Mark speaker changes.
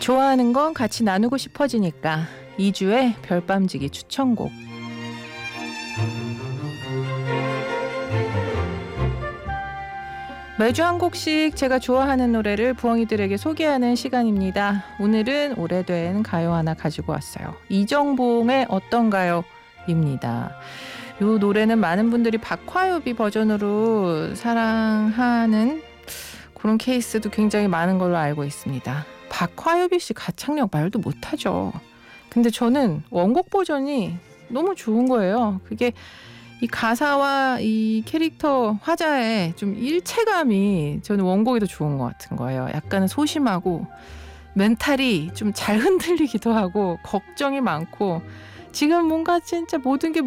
Speaker 1: 좋아하는 건 같이 나누고 싶어지니까 이주의 별밤지기 추천곡. 매주 한 곡씩 제가 좋아하는 노래를 부엉이들에게 소개하는 시간입니다. 오늘은 오래된 가요 하나 가지고 왔어요. 이정봉의 어떤가요? 입니다. 이 노래는 많은 분들이 박화요비 버전으로 사랑하는 그런 케이스도 굉장히 많은 걸로 알고 있습니다. 박화요비 씨 가창력 말도 못하죠. 근데 저는 원곡 버전이 너무 좋은 거예요. 그게 이 가사와 이 캐릭터 화자의 좀 일체감이 저는 원곡이 더 좋은 것 같은 거예요. 약간은 소심하고 멘탈이 좀 잘 흔들리기도 하고 걱정이 많고 지금 뭔가 진짜 모든 게